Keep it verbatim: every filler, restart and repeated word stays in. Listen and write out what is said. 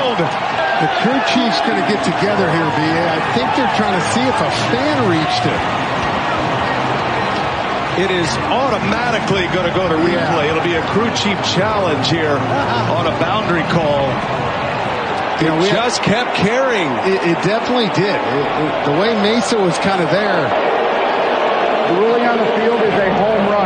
field. The crew chief's going to get together here, B A. I think they're trying to see if a fan reached it. It is automatically going to go to replay. Yeah. It'll be a crew chief challenge here on a boundary call. It you know, just had, kept carrying. It, it definitely did. It, it, the way Mesa was kind of there. The ruling on the field is a home run.